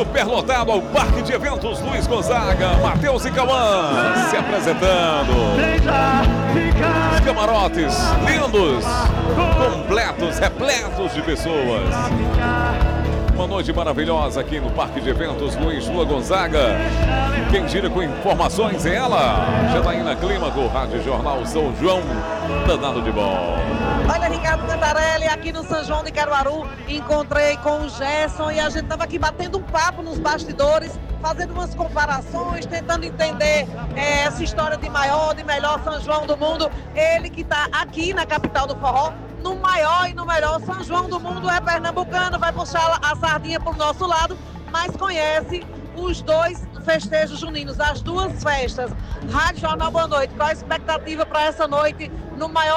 Superlotado ao Parque de Eventos Luiz Gonzaga, Matheus e Cauã se apresentando. Os camarotes lindos, completos, repletos de pessoas. Uma noite maravilhosa aqui no Parque de Eventos Luiz Gonzaga. Quem gira com informações é ela, Janaína Clímaco, Rádio Jornal São João, danado de bom. Olha, Ricardo Cantarelli, aqui no São João de Caruaru, encontrei com o Gerson e a gente estava aqui batendo um papo nos bastidores, fazendo umas comparações, tentando entender essa história de maior, de melhor São João do mundo. Ele que está aqui na capital do forró, no maior e no melhor São João do mundo, é pernambucano, vai puxar a sardinha para o nosso lado, mas conhece os dois festejos juninos, as duas festas. Rádio Jornal, boa noite. Qual a expectativa para essa noite no maior